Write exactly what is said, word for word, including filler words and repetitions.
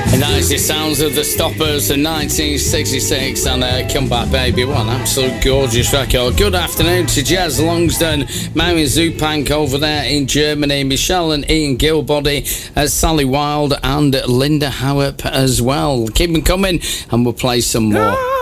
And that is the sounds of the Stoppers in nineteen sixty-six and uh, Come Back Baby. What an absolute gorgeous record. Good afternoon to Jez Longsden, Mary Zupank over there in Germany, Michelle and Ian Gilbody, uh, Sally Wilde and Linda Howard as well. Keep them coming and we'll play some more.